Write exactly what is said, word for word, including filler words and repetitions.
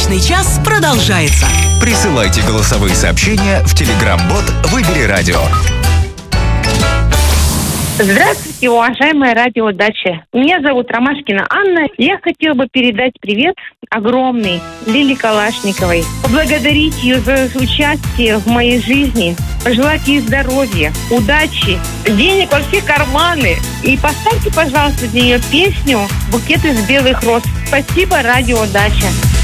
Личный час продолжается. Присылайте голосовые сообщения в Telegram-бот «Выбери радио». Здравствуйте, уважаемая радиодача. Меня зовут Ромашкина Анна. Я хотела бы передать привет огромный Лиле Калашниковой. Поблагодарить ее за участие в моей жизни. Пожелать ей здоровья, удачи, денег во все карманы. И поставьте, пожалуйста, для нее песню «Букет из белых роз». Спасибо, радиодача.